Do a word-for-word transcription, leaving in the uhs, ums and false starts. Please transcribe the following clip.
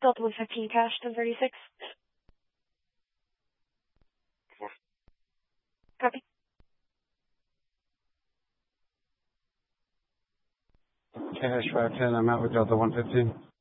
Delta one fifteen cash, ten thirty-six. Four. Copy. Cash five ten, I'm out with Delta one fifteen.